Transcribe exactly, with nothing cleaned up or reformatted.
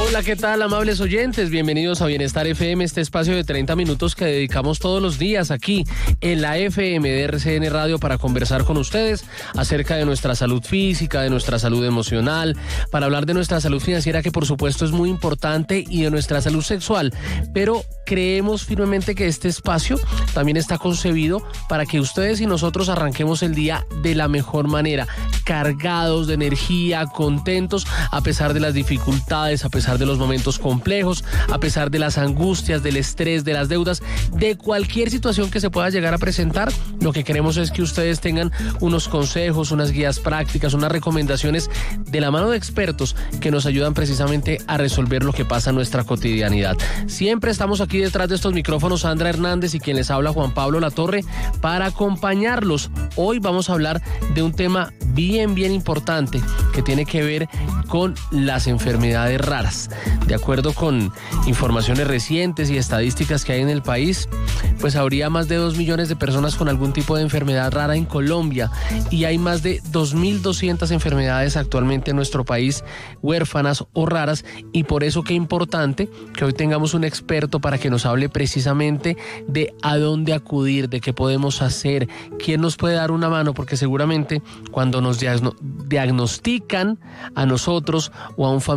Hola, ¿qué tal, amables oyentes? Bienvenidos a Bienestar F M, este espacio de treinta minutos que dedicamos todos los días aquí en la F M de R C N Radio para conversar con ustedes acerca de nuestra salud física, de nuestra salud emocional, para hablar de nuestra salud financiera, que por supuesto es muy importante, y de nuestra salud sexual. Pero creemos firmemente que este espacio también está concebido para que ustedes y nosotros arranquemos el día de la mejor manera, cargados de energía, contentos, a pesar de las dificultades, a pesar de los momentos complejos, a pesar de las angustias, del estrés, de las deudas, de cualquier situación que se pueda llegar a presentar. Lo que queremos es que ustedes tengan unos consejos, unas guías prácticas, unas recomendaciones de la mano de expertos que nos ayudan precisamente a resolver lo que pasa en nuestra cotidianidad. Siempre estamos aquí detrás de estos micrófonos, Sandra Hernández y quien les habla, Juan Pablo Latorre, para acompañarlos. Hoy vamos a hablar de un tema bien, bien importante que tiene que ver con las enfermedades raras. De acuerdo con informaciones recientes y estadísticas que hay en el país, pues habría más de dos millones de personas con algún tipo de enfermedad rara en Colombia, y hay más de dos mil doscientas enfermedades actualmente en nuestro país, huérfanas o raras, y por eso qué importante que hoy tengamos un experto para que nos hable precisamente de a dónde acudir, de qué podemos hacer, quién nos puede dar una mano, porque seguramente cuando nos diagno- diagnostican a nosotros o a un familiar